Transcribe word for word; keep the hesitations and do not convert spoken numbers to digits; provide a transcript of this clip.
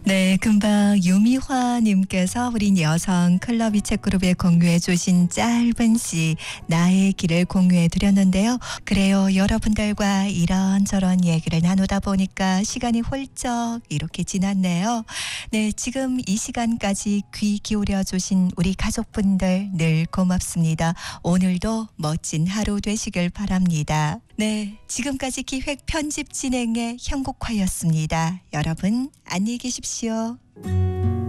네, 금방 유미화님께서 우린 여성 클럽 위챗 그룹에 공유해 주신 짧은 시 나의 길을 공유해 드렸는데요. 그래요, 여러분들과 이런저런 얘기를 나누다 보니까 시간이 훌쩍 이렇게 지났네요. 네, 지금 이 시간까지 귀 기울여 주신 우리 가족분들 늘 고맙습니다. 오늘도 멋진 하루 되시길 바랍니다. 네, 지금까지 기획 편집 진행의 형국화였습니다. 여러분 안녕히 계십시오.